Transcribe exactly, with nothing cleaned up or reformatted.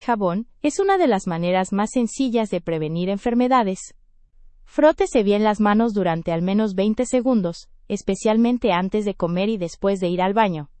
Jabón es una de las maneras más sencillas de prevenir enfermedades. Frótese bien las manos durante al menos veinte segundos, especialmente antes de comer y después de ir al baño.